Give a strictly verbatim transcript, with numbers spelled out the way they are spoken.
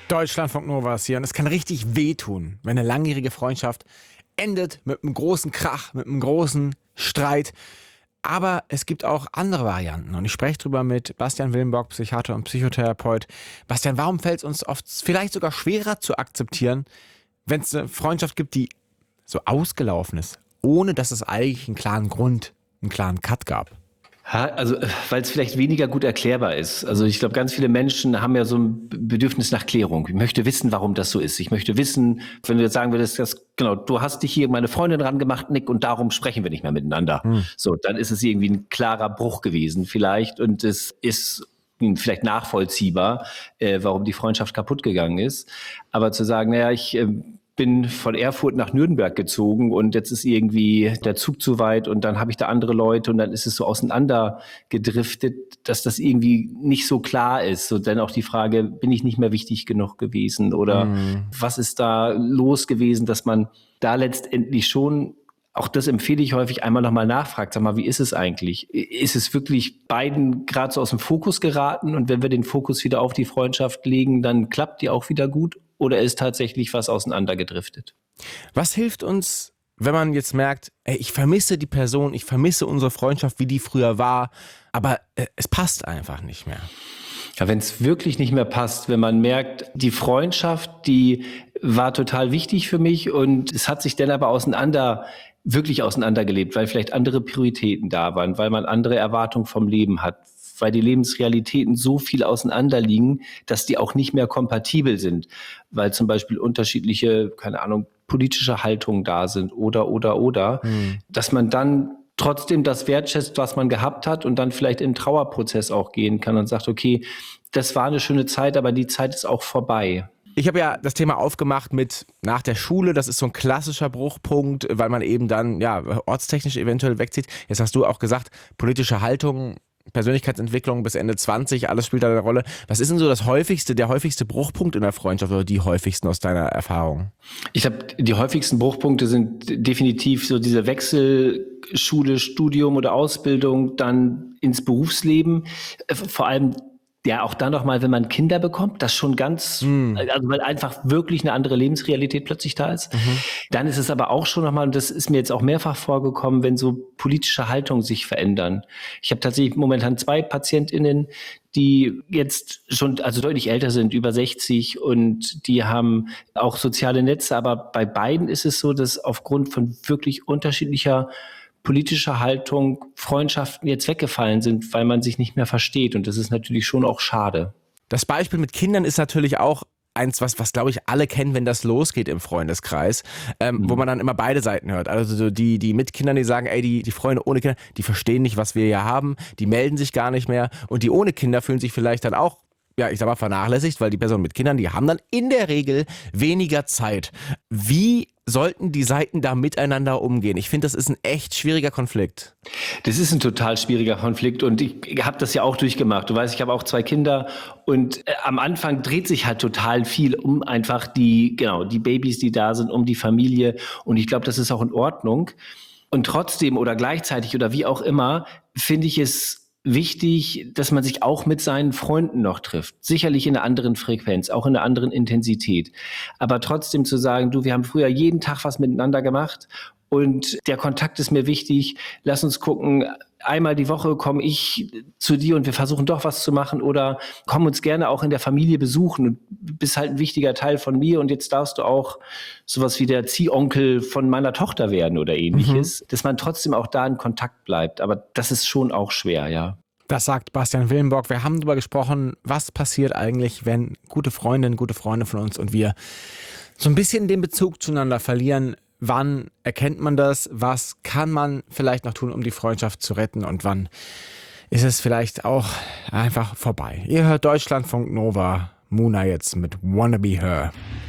Deutschlandfunk Nova ist hier und es kann richtig wehtun, wenn eine langjährige Freundschaft endet mit einem großen Krach, mit einem großen Streit. Aber es gibt auch andere Varianten und ich spreche drüber mit Bastian Willenborg, Psychiater und Psychotherapeut. Bastian, warum fällt es uns oft vielleicht sogar schwerer zu akzeptieren, wenn es eine Freundschaft gibt, die so ausgelaufen ist, ohne dass es eigentlich einen klaren Grund, einen klaren Cut gab? Also, weil es vielleicht weniger gut erklärbar ist. Also ich glaube, ganz viele Menschen haben ja so ein Bedürfnis nach Klärung. Ich möchte wissen, warum das so ist. Ich möchte wissen, wenn du jetzt sagen würdest, das, genau, du hast dich hier meine Freundin ran gemacht, Nick, und darum sprechen wir nicht mehr miteinander. Hm. So, dann ist es irgendwie ein klarer Bruch gewesen vielleicht und es ist vielleicht nachvollziehbar, äh, warum die Freundschaft kaputt gegangen ist. Aber zu sagen, naja, ich äh, bin von Erfurt nach Nürnberg gezogen und jetzt ist irgendwie der Zug zu weit und dann habe ich da andere Leute und dann ist es so auseinander gedriftet, dass das irgendwie nicht so klar ist. So dann auch die Frage, bin ich nicht mehr wichtig genug gewesen oder mhm. was ist da los gewesen, dass man da letztendlich schon, auch das empfehle ich häufig, einmal nochmal nachfragt, sag mal, wie ist es eigentlich? Ist es wirklich beiden gerade so aus dem Fokus geraten und wenn wir den Fokus wieder auf die Freundschaft legen, dann klappt die auch wieder gut? Oder ist tatsächlich was auseinandergedriftet? Was hilft uns, wenn man jetzt merkt, ey, ich vermisse die Person, ich vermisse unsere Freundschaft, wie die früher war, aber äh, es passt einfach nicht mehr? Ja, wenn es wirklich nicht mehr passt, wenn man merkt, die Freundschaft, die war total wichtig für mich und es hat sich dann aber auseinander, wirklich auseinandergelebt, weil vielleicht andere Prioritäten da waren, weil man andere Erwartungen vom Leben hat, weil die Lebensrealitäten so viel auseinander liegen, dass die auch nicht mehr kompatibel sind, weil zum Beispiel unterschiedliche, keine Ahnung, politische Haltungen da sind oder, oder, oder, mhm. dass man dann trotzdem das wertschätzt, was man gehabt hat und dann vielleicht in den Trauerprozess auch gehen kann und sagt, okay, das war eine schöne Zeit, aber die Zeit ist auch vorbei. Ich habe ja das Thema aufgemacht mit nach der Schule, das ist so ein klassischer Bruchpunkt, weil man eben dann ja ortstechnisch eventuell wegzieht. Jetzt hast du auch gesagt, politische Haltung, Persönlichkeitsentwicklung bis Ende zwanzig, alles spielt da eine Rolle. Was ist denn so das häufigste, der häufigste Bruchpunkt in der Freundschaft oder die häufigsten aus deiner Erfahrung? Ich glaube, die häufigsten Bruchpunkte sind definitiv so diese Wechsel Schule, Studium oder Ausbildung, dann ins Berufsleben. Vor allem ja, auch dann nochmal, wenn man Kinder bekommt, das schon ganz, mm. also weil einfach wirklich eine andere Lebensrealität plötzlich da ist. Mhm. Dann ist es aber auch schon nochmal, und das ist mir jetzt auch mehrfach vorgekommen, wenn so politische Haltungen sich verändern. Ich habe tatsächlich momentan zwei PatientInnen, die jetzt schon also deutlich älter sind, über sechzig, und die haben auch soziale Netze, aber bei beiden ist es so, dass aufgrund von wirklich unterschiedlicher politische Haltung, Freundschaften jetzt weggefallen sind, weil man sich nicht mehr versteht. Und das ist natürlich schon auch schade. Das Beispiel mit Kindern ist natürlich auch eins, was, was glaube ich alle kennen, wenn das losgeht im Freundeskreis, ähm, mhm. wo man dann immer beide Seiten hört. Also so die, die mit Kindern, die sagen, ey, die, die Freunde ohne Kinder, die verstehen nicht, was wir hier haben, die melden sich gar nicht mehr. Und die ohne Kinder fühlen sich vielleicht dann auch, ja, ich sag mal, vernachlässigt, weil die Personen mit Kindern, die haben dann in der Regel weniger Zeit. Wie sollten die Seiten da miteinander umgehen? Ich finde, das ist ein echt schwieriger Konflikt. Das ist ein total schwieriger Konflikt und ich habe das ja auch durchgemacht. Du weißt, ich habe auch zwei Kinder und äh, am Anfang dreht sich halt total viel um einfach die, genau, die Babys, die da sind, um die Familie, und ich glaube, das ist auch in Ordnung. Und trotzdem oder gleichzeitig oder wie auch immer, finde ich es wichtig, dass man sich auch mit seinen Freunden noch trifft. Sicherlich in einer anderen Frequenz, auch in einer anderen Intensität. Aber trotzdem zu sagen, du, wir haben früher jeden Tag was miteinander gemacht und der Kontakt ist mir wichtig. Lass uns gucken, einmal die Woche komme ich zu dir und wir versuchen doch was zu machen, oder komm uns gerne auch in der Familie besuchen. Du bist halt ein wichtiger Teil von mir und jetzt darfst du auch sowas wie der Ziehonkel von meiner Tochter werden oder ähnliches. Mhm. Dass man trotzdem auch da in Kontakt bleibt. Aber das ist schon auch schwer, ja. Das sagt Bastian Willenborg. Wir haben darüber gesprochen, was passiert eigentlich, wenn gute Freundinnen, gute Freunde von uns und wir so ein bisschen den Bezug zueinander verlieren. Wann erkennt man das? Was kann man vielleicht noch tun, um die Freundschaft zu retten? Und wann ist es vielleicht auch einfach vorbei? Ihr hört Deutschlandfunk Nova, Muna jetzt mit Wanna Be Her.